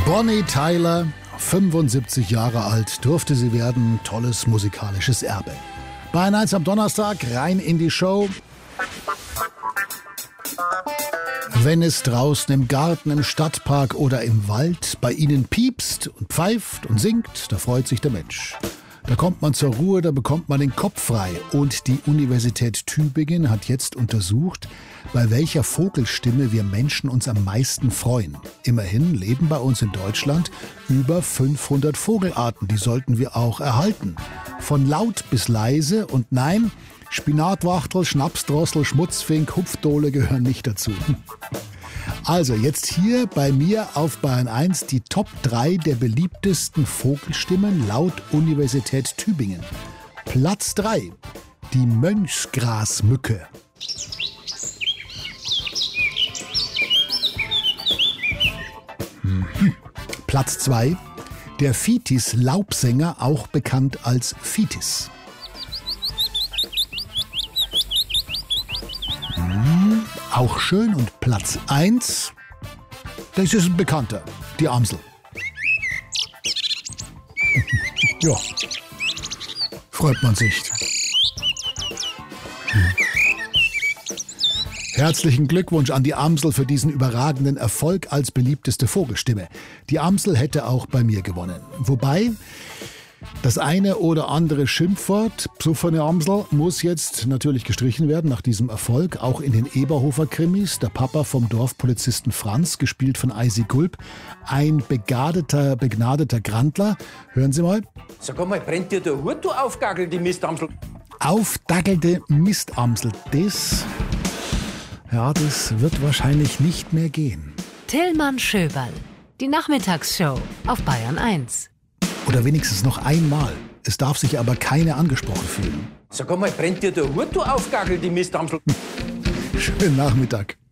Bonnie Tyler, 75 Jahre alt, durfte sie werden. Tolles musikalisches Erbe. Bayern 1 am Donnerstag, rein in die Show. Wenn es draußen im Garten, im Stadtpark oder im Wald bei Ihnen piepst und pfeift und singt, da freut sich der Mensch. Da kommt man zur Ruhe, da bekommt man den Kopf frei. Und die Universität Tübingen hat jetzt untersucht, bei welcher Vogelstimme wir Menschen uns am meisten freuen. Immerhin leben bei uns in Deutschland über 500 Vogelarten, die sollten wir auch erhalten. Von laut bis leise und nein, Spinatwachtel, Schnapsdrossel, Schmutzfink, Hupfdohle gehören nicht dazu. Also jetzt hier bei mir auf Bayern 1 die Top 3 der beliebtesten Vogelstimmen laut Universität Tübingen. Platz 3, die Mönchsgrasmücke. Platz 2, der Fitis-Laubsänger, auch bekannt als Fitis. Auch schön. Und Platz 1, das ist ein Bekannter, die Amsel. Ja, freut man sich. Herzlichen Glückwunsch an die Amsel für diesen überragenden Erfolg als beliebteste Vogelstimme. Die Amsel hätte auch bei mir gewonnen. Wobei, das eine oder andere Schimpfwort, so von der Amsel, muss jetzt natürlich gestrichen werden nach diesem Erfolg. Auch in den Eberhofer-Krimis, der Papa vom Dorfpolizisten Franz, gespielt von Eisi Gulb, ein begnadeter Grandler. Hören Sie mal. Sag mal, brennt dir der Hut, du aufgagelte Mistamsel? Aufdackelte Mistamsel, das wird wahrscheinlich nicht mehr gehen. Tillmann Schöberl, die Nachmittagsshow auf Bayern 1. Oder wenigstens noch einmal. Es darf sich aber keine angesprochen fühlen. Sag mal, brennt dir der Hut, du aufgagelte Mistamsel? Schönen Nachmittag.